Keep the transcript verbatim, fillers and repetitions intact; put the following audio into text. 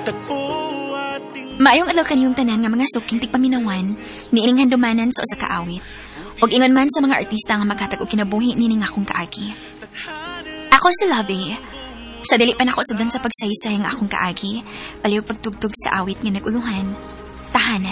Maayong adlaw kaniyong tanan nga mga suking tigpaminawan, niining handumanan sa usa ka awit. Og ingon man sa mga artista nga maghatag og kinabuhi nining akong kaagi. Ako si Lovey. Sa dili pa nako sugdan sa pagsaysay nga akong kaagi, palihog pagtugtog sa awit nga naguluhan, tahanan.